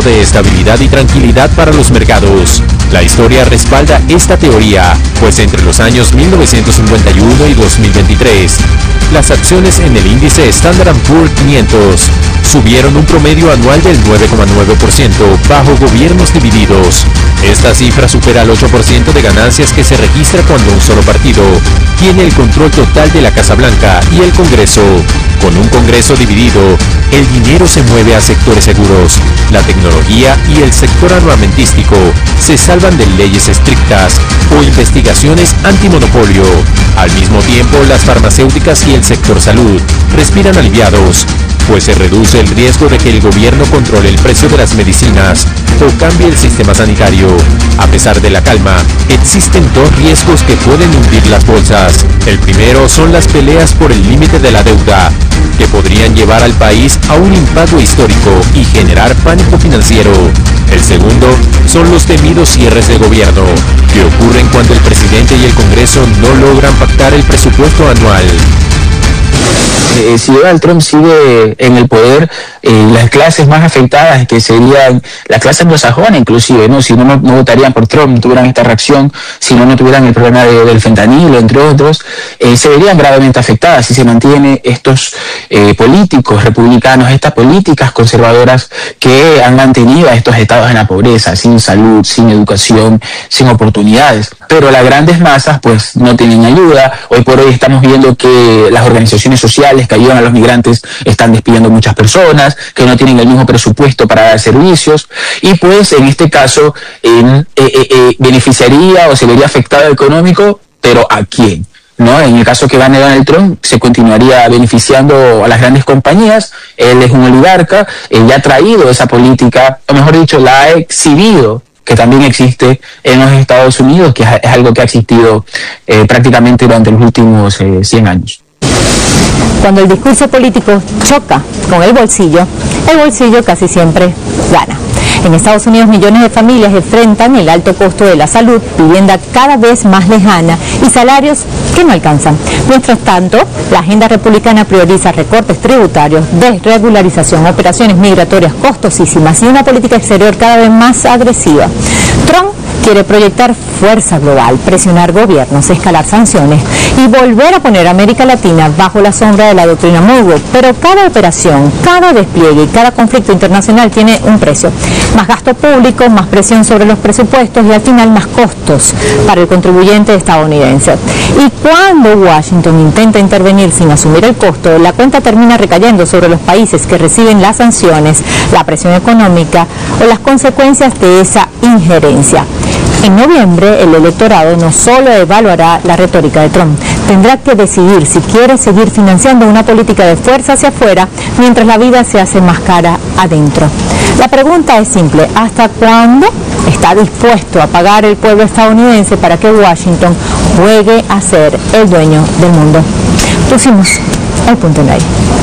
de estabilidad y tranquilidad para los mercados. La historia respalda esta teoría, pues entre los años 1951 y 2023, las acciones en el índice Standard & Poor's 500 subieron un promedio anual del 9,9% bajo gobiernos divididos. Esta cifra supera el 8% de ganancias que se registra cuando un solo partido tiene el control total de la Casa Blanca y el Congreso. Con un Congreso dividido, el dinero se mueve a sectores seguros. La tecnología y el sector armamentístico se salvan de leyes estrictas o investigaciones antimonopolio. Al mismo tiempo, las farmacéuticas y el sector salud respiran aliviados, pues se reduce el riesgo de que el gobierno controle el precio de las medicinas o cambie el sistema sanitario. A pesar de la calma, existen dos riesgos que pueden hundir las bolsas. El primero son las peleas por el límite de la deuda, que podrían llevar al país a un impago histórico y generar pánico financiero. El segundo son los temidos cierres de gobierno, que ocurren cuando el presidente y el Congreso no logran pactar el presupuesto anual. Si Donald Trump sigue en el poder, las clases más afectadas, que serían la clase anglosajona inclusive, ¿no? Si no votarían por Trump, no tuvieran esta reacción, si no tuvieran el problema del fentanilo, entre otros, se verían gravemente afectadas si se mantiene estos políticos republicanos, estas políticas conservadoras que han mantenido a estos estados en la pobreza, sin salud, sin educación, sin oportunidades. Pero las grandes masas pues no tienen ayuda. Hoy por hoy estamos viendo que las organizaciones sociales que ayudan a los migrantes están despidiendo muchas personas, que no tienen el mismo presupuesto para dar servicios, y pues en este caso beneficiaría o se vería afectado económico, pero ¿a quién? ¿No? En el caso que gane Donald Trump, se continuaría beneficiando a las grandes compañías. Él es un oligarca, él ya ha traído esa política, o mejor dicho, la ha exhibido, que también existe en los Estados Unidos, que es algo que ha existido prácticamente durante los últimos 100 años. Cuando el discurso político choca con el bolsillo casi siempre gana. En Estados Unidos, millones de familias enfrentan el alto costo de la salud, vivienda cada vez más lejana y salarios que no alcanzan. Mientras tanto, la agenda republicana prioriza recortes tributarios, desregularización, operaciones migratorias costosísimas y una política exterior cada vez más agresiva. Trump quiere proyectar fuerza global, presionar gobiernos, escalar sanciones y volver a poner a América Latina bajo la sombra de la doctrina Monroe. Pero cada operación, cada despliegue y cada conflicto internacional tiene un precio. Más gasto público, más presión sobre los presupuestos y al final más costos para el contribuyente estadounidense. Y cuando Washington intenta intervenir sin asumir el costo, la cuenta termina recayendo sobre los países que reciben las sanciones, la presión económica o las consecuencias de esa injerencia. En noviembre, el electorado no solo evaluará la retórica de Trump, tendrá que decidir si quiere seguir financiando una política de fuerza hacia afuera mientras la vida se hace más cara adentro. La pregunta es simple: ¿hasta cuándo está dispuesto a pagar el pueblo estadounidense para que Washington juegue a ser el dueño del mundo? Pusimos el punto en ahí.